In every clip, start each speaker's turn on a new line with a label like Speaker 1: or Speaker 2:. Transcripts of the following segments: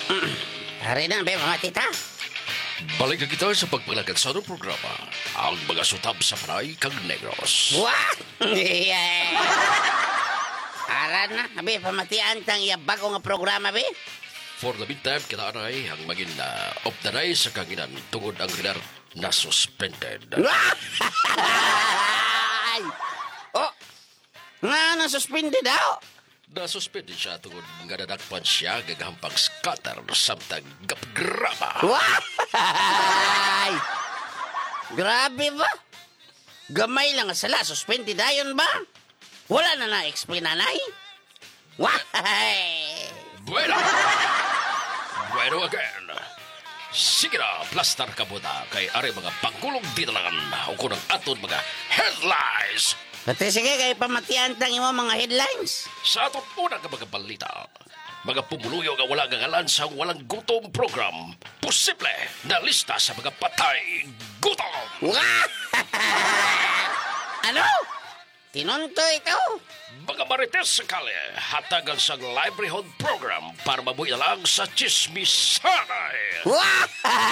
Speaker 1: Hari na, be, mga tita.
Speaker 2: Balik na kita sa pagpalagad sa anong programa, ang mga sutab sa Panay kag Negros.
Speaker 1: Wah! Yeah. Aran na, be, pamatian tang iyabago nga programa, be.
Speaker 2: For the meantime, kita anay ang maging off the rise sa kanginan tungod ang rinar na suspended.
Speaker 1: Ay! Oh! Nga na-suspended daw.
Speaker 2: Na-suspended siya tungod nga nadakpan siya gagahampang scatter samtang gapgrama.
Speaker 1: Wah! Ay! Grabe ba? Gamay lang nga sala, suspended ayon ba? Wala na na-explain nanay? Wah!
Speaker 2: Bueno! Bueno again. Sige na, plastar ka muna kay ari mga pangkulong dinalangan o kunang aton mga headlines.
Speaker 1: Pati sige, kay pamatian tang imo mga headlines.
Speaker 2: Sa aton unang mga balita, mga pumuluyo nga wala gagalan sa walang gutom program, posible na lista sa mga patay gutom.
Speaker 1: Wah! Ano? Tinunto ikaw?
Speaker 2: Mga marites sa kali, hatagan sa livelihood program para mabuhi na lang sa chismisanay.
Speaker 1: Wah!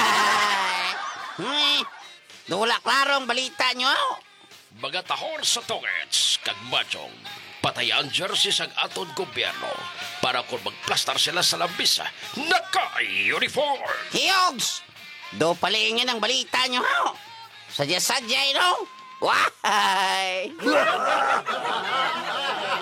Speaker 1: Dula klarong balita nyo.
Speaker 2: Mga tahor sa tongets, kag machong, patayan jersey sa aton gobyerno para kung magplastar sila sa lambisa, naka-uniform.
Speaker 1: Hiyogs! Do palingin ang balita nyo. Sadya-sadya, no? Wah!